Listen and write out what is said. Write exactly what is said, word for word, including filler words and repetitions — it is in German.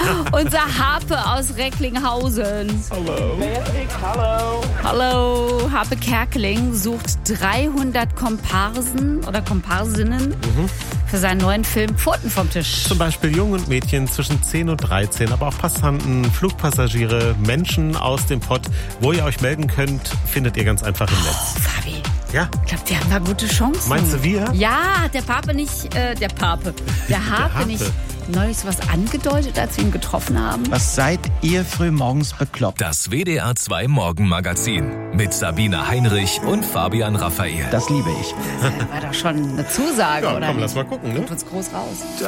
Unser Harpe aus Recklinghausen. Hallo. Hallo. Hallo, Harpe Kerkeling sucht dreihundert Komparsen oder Komparsinnen mhm. für seinen neuen Film Pfoten vom Tisch. Zum Beispiel Jungen und Mädchen zwischen zehn und dreizehn, aber auch Passanten, Flugpassagiere, Menschen aus dem Pott. Wo ihr euch melden könnt, findet ihr ganz einfach im Netz. Oh, Fabi. Ja? Ich glaube, wir haben da gute Chancen. Meinst du wir? Ja, der Pape nicht, äh, der Pape, der Harpe, Harpe. nicht neulich was angedeutet, als wir ihn getroffen haben. Was seid ihr früh morgens bekloppt? Das W D R zwei Morgenmagazin mit Sabine Heinrich und Fabian Raphael. Das liebe ich. Das war doch schon eine Zusage, Ja, oder? komm, nicht? lass mal gucken, ne? Kommt uns groß raus.